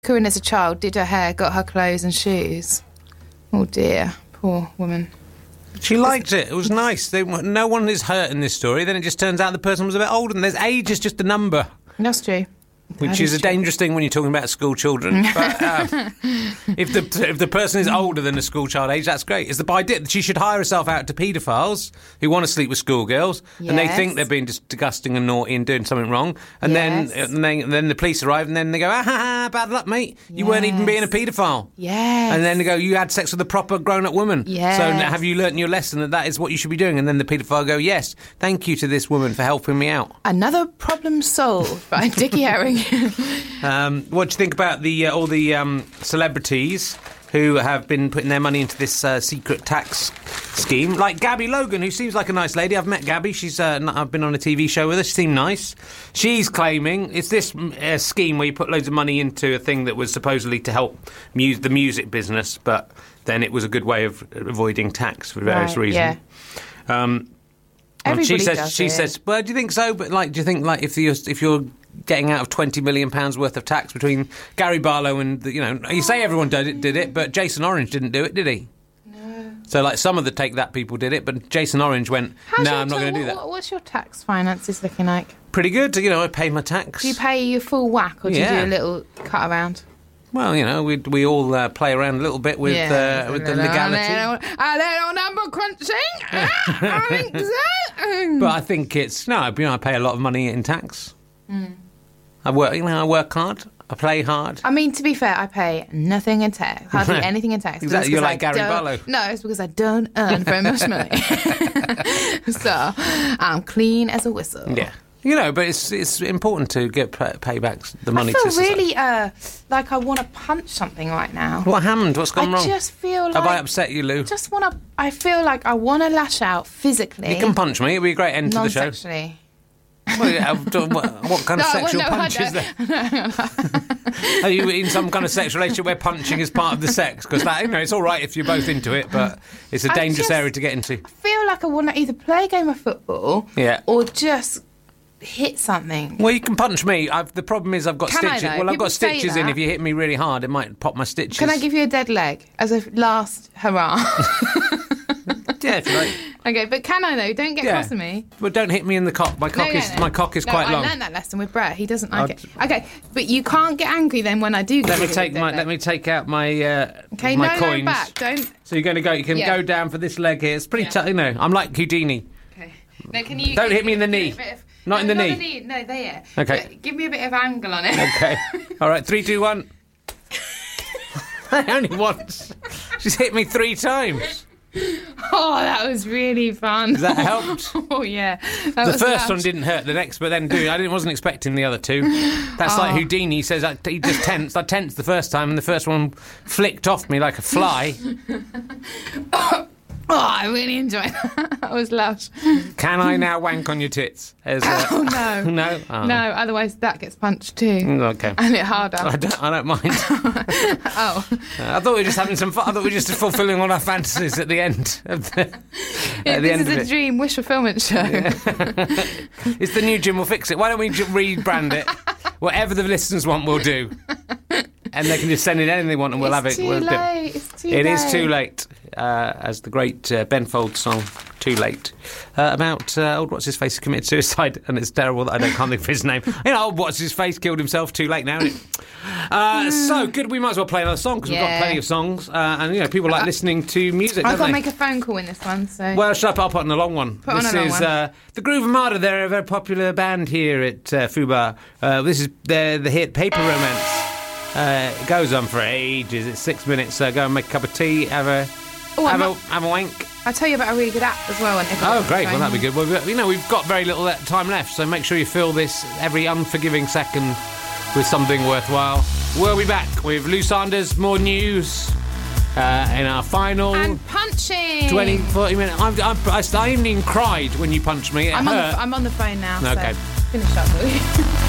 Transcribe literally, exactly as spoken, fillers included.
Corinne as a child did her hair, got her clothes and shoes. Oh dear, poor woman. She liked it. It was nice. They, no one is hurt in this story. Then it just turns out the person was a bit older, and there's age is just a number. That's true. Which That is, is a true. dangerous thing when you're talking about school children. But um, if the if the person is older than the school child age, that's great. It's the idea that she should hire herself out to paedophiles who want to sleep with schoolgirls, and they Yes. think they're being just disgusting and naughty and doing something wrong, and Yes. then and then, and then the police arrive, and then they go, ah, ha, ha, bad luck, mate. You weren't even Yes. being a paedophile. Yes. And then they go, you had sex with a proper grown-up woman. Yes. So have you learnt your lesson that that is what you should be doing? And then the paedophile go, yes, thank you to this woman for helping me out. Another problem solved by Dickie Herring. Um, what do you think about the uh, all the um, celebrities who have been putting their money into this uh, secret tax scheme? Like Gabby Logan, who seems like a nice lady. I've met Gabby. She's uh, n- I've been on a T V show with her. She seemed nice. She's claiming it's this uh, scheme where you put loads of money into a thing that was supposedly to help mu- the music business, but then it was a good way of avoiding tax for various Right, reasons. yeah. Um, and Everybody she says, does she it. says, well, do you think so? But like, do you think like if you're if you're getting out of twenty million pounds worth of tax between Gary Barlow and the, you know, you say everyone did it, did it, but Jason Orange didn't do it, did he? No. So like some of the Take That people did it, but Jason Orange went, How's no, your I'm not ta- going to do what- that. What's your tax finances looking like? Pretty good, you know. I pay my tax. Do you pay your full whack, or do Yeah. you do a little cut around? Well, you know, we we all uh, play around a little bit with Yeah, uh, with a the little- legality. A little, a little number crunching. Ah, I think so. But I think it's no, you know, I pay a lot of money in tax. Mm. I work, you know, I work hard. I play hard. I mean, to be fair, I pay nothing in tax, hardly anything in tax. but Exactly, it's you're 'cause like I Gary don't- Barlow. No, it's because I don't earn very much money. So I'm clean as a whistle. Yeah, you know, but it's it's important to get pay, pay back the money. I feel to society. really uh, like I want to punch something right now. What happened? What's gone I wrong? just feel like Have I upset you, Lou? just want to. I feel like I want to lash out physically. You can punch me. It'll be a great end to the show. non-sexually. Well, yeah, what, what kind of No, well, sexual no, I punch is don't. there? Are you in some kind of sexual relationship where punching is part of the sex? Because that, you know, it's all right if you're both into it, but it's a I dangerous just- area to get into. I feel like I want to either play a game of football, Yeah. or just hit something. Well, you can punch me. I've, the problem is I've got Can I, stitches. though? well, I've People got say stitches in. that. If you hit me really hard, it might pop my stitches. Can I give you a dead leg as a last hurrah? Yeah, if you like. Okay, but can I though? Don't get Yeah. cross with me. But don't hit me in the cock. My cock No, no, is no. my cock is No, quite I long. learned that lesson with Brett. He doesn't like I'll it. Okay, but you can't get angry then when I do. Let give me you a take dead my. leg. Let me take out my. Uh, Okay, my no, coins. no, back. Don't. So you're going to go. You can Yeah. go down for this leg here. It's pretty Yeah. tough. You know, I'm like Houdini. Okay. No, can you? Don't give hit me in the give knee. a bit of- Not in no, the not knee. No, there. Okay. But give me a bit of angle on it. Okay. All right. Three, two, one. Only once. She's hit me three times. Oh, that was really fun. That helped. Oh yeah. That The was first loud. one didn't hurt. The next, but then, dude, I didn't, wasn't expecting the other two. That's Oh. like Houdini. He says I, he just tensed. I tensed the first time, and the first one flicked off me like a fly. Oh, I really enjoyed that. That was lush. Can I now wank on your tits? As, uh, Oh no. no. Oh. No, otherwise that gets punched too. Okay. And it harder. I don't, I don't mind. Oh. I thought we were just having some fun. I thought we were just fulfilling all our fantasies at the end. Of the, Yeah, at the this end is of a it. dream wish fulfillment show. It's the new Jim Will Fix It. Why don't we j- rebrand it? Whatever the listeners want, we'll do. And they can just send in anything they want and we'll It's have it. too We'll do it. late. It's too It late. is too late, uh, as the great uh, Ben Folds song, Too Late, uh, about uh, old What's-His-Face who committed suicide, and it's terrible that I don't can't think of his name. You know, old What's-His-Face killed himself too late now, isn't it? Uh, so, good, we might as well play another song, because we've got Yeah. plenty of songs, uh, and, you know, people like listening to music, I've don't got to they? make a phone call in this one, so... Well, shut up, I'll put on a long one. Put on this a long is one. Uh, the Groove Armada. They're a very popular band here at uh, Fubar. Uh, this is their, the hit Paper Romance. Uh, it goes on for ages. It's six minutes, so go and make a cup of tea, have a, Oh, have, I'm a, not- have a wank. I'll tell you about a really good app as well. if I've Oh, got great. the Well, phone. that'd be good. Well, we- you know, we've got very little time left, so make sure you fill this every unforgiving second with something worthwhile. We'll be back with Lou Sanders, more news uh, in our final And punching! twenty, forty minutes. I'm, I'm, I, I even cried when you punched me. It I'm on, hurt. the, I'm on the phone now, Okay. so finish up, will you?